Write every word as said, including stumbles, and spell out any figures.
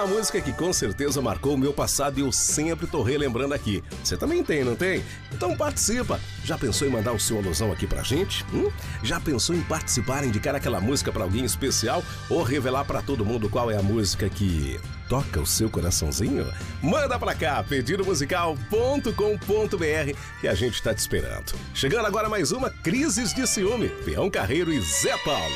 uma música que com certeza marcou o meu passado e eu sempre tô relembrando aqui. Você também tem, não tem? Então participa. Já pensou em mandar o seu alusão aqui pra gente? Hum? Já pensou em participar, indicar aquela música pra alguém especial ou revelar pra todo mundo qual é a música que toca o seu coraçãozinho? Manda pra cá, pedido musical ponto com ponto br, que a gente tá te esperando. Chegando agora mais uma Crises de Ciúme, Peão Carreiro e Zé Paulo.